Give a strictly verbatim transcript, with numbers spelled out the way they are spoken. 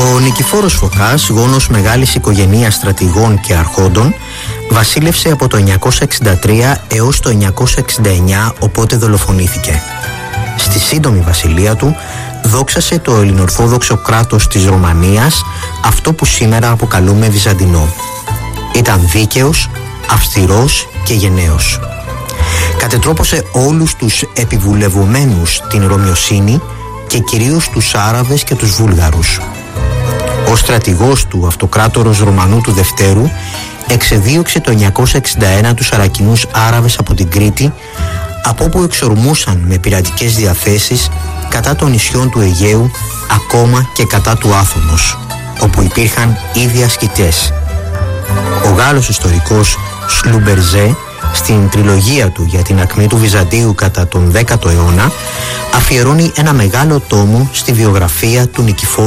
Ο Νικηφόρος Φωκάς, γόνος μεγάλης οικογενείας στρατηγών και αρχόντων, βασίλευσε από το εννιακόσια εξήντα τρία έως το εννιακόσια εξήντα εννιά, οπότε δολοφονήθηκε. Στη σύντομη βασιλεία του δόξασε το ελληνοορθόδοξο κράτος της Ρωμανίας, αυτό που σήμερα αποκαλούμε Βυζαντινό. Ήταν δίκαιος, αυστηρός και γενναίος. Κατετρόπωσε όλους τους επιβουλευομένους την Ρωμιοσύνη και κυρίως τους Άραβες και τους Βούλγαρους. Ο στρατηγός του αυτοκράτορος Ρωμανού του Δευτέρου εξεδίωξε το εννιακόσια εξήντα ένα τους Αρακινούς Άραβες από την Κρήτη, από όπου εξορμούσαν με πειρατικές διαθέσεις κατά των νησιών του Αιγαίου, ακόμα και κατά του Άθωνος, όπου υπήρχαν ήδη ασκητές. Ο Γάλλος ιστορικός Σλουμπερζέ, στην τριλογία του για την ακμή του Βυζαντίου κατά τον δέκατο αιώνα, αφιερώνει ένα μεγάλο τόμο στη βιογραφία του Νικηφόρου